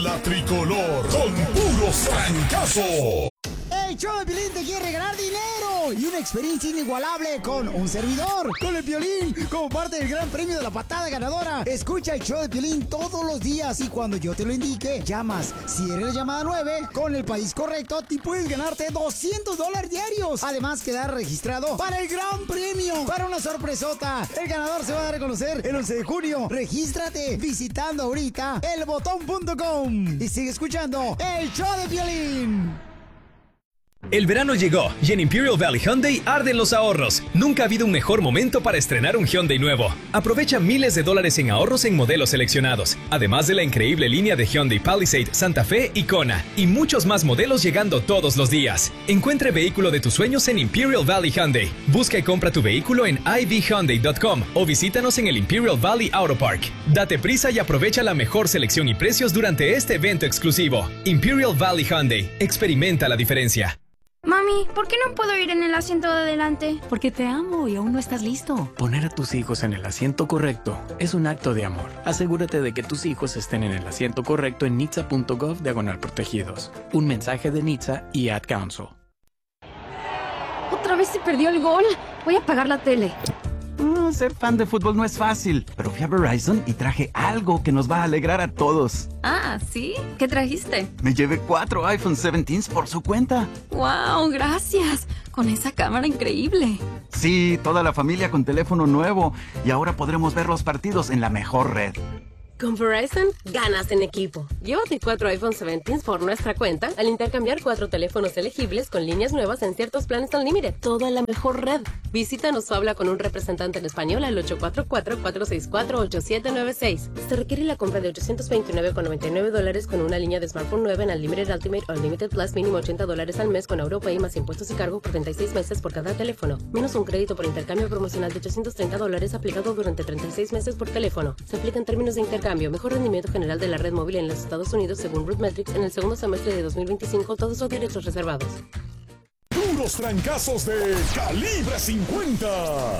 La tricolor con puro francazo. El show de Piolín te quiere regalar dinero y una experiencia inigualable con un servidor, con el Piolín, como parte del gran premio de la patada ganadora. Escucha el show de Piolín todos los días y cuando yo te lo indique, llamas. Si eres la llamada 9, con el país correcto, te puedes ganarte $200 diarios. Además, quedar registrado para el gran premio, para una sorpresota. El ganador se va a dar a conocer el 11 de junio. Regístrate visitando ahorita elbotón.com y sigue escuchando el show de Piolín. El verano llegó y en Imperial Valley Hyundai arden los ahorros. Nunca ha habido un mejor momento para estrenar un Hyundai nuevo. Aprovecha miles de dólares en ahorros en modelos seleccionados, además de la increíble línea de Hyundai Palisade, Santa Fe y Kona, y muchos más modelos llegando todos los días. Encuentre vehículo de tus sueños en Imperial Valley Hyundai. Busca y compra tu vehículo en ivhyundai.com o visítanos en el Imperial Valley Auto Park. Date prisa y aprovecha la mejor selección y precios durante este evento exclusivo. Imperial Valley Hyundai. Experimenta la diferencia. Mami, ¿por qué no puedo ir en el asiento de adelante? Porque te amo y aún no estás listo. Poner a tus hijos en el asiento correcto es un acto de amor. Asegúrate de que tus hijos estén en el asiento correcto en nitsa.gov/protegidos. Un mensaje de NHTSA y Ad Council. Otra vez se perdió el gol. Voy a apagar la tele. Ser fan de fútbol no es fácil, pero fui a Verizon y traje algo que nos va a alegrar a todos. Ah, ¿sí? ¿Qué trajiste? Me llevé 4 iPhone 17 por su cuenta. ¡Wow! Gracias. Con esa cámara increíble. Sí, toda la familia con teléfono nuevo y ahora podremos ver los partidos en la mejor red. Con Verizon, ganas en equipo. Llévate 4 iPhone 17 por nuestra cuenta al intercambiar 4 teléfonos elegibles con líneas nuevas en ciertos planes Unlimited. Toda la mejor red. Visítanos o habla con un representante en español al 844-464-8796. Se requiere la compra de $829,99 con una línea de smartphone nueva en Unlimited Ultimate Unlimited Plus, mínimo $80 al mes con AutoPay más impuestos y cargo por 36 meses por cada teléfono. Menos un crédito por intercambio promocional de $830 aplicado durante 36 meses por teléfono. Se aplica en términos de intercambio. Mejor rendimiento general de la red móvil en los Estados Unidos según RootMetrics en el segundo semestre de 2025. Todos los derechos reservados. Puros trancazos de calibre 50.